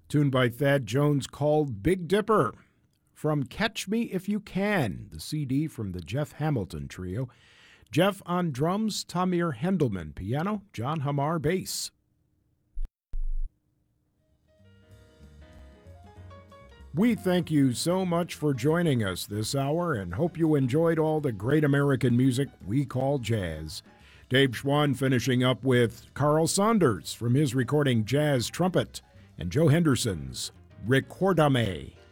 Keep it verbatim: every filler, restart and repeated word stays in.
Tune by Thad Jones called Big Dipper. From Catch Me If You Can, the C D from the Jeff Hamilton Trio. Jeff on drums, Tamir Hendelman piano, John Hamar bass. We thank you so much for joining us this hour and hope you enjoyed all the great American music we call jazz. Dave Schwann finishing up with Carl Saunders from his recording Jazz Trumpet and Joe Henderson's Recordame.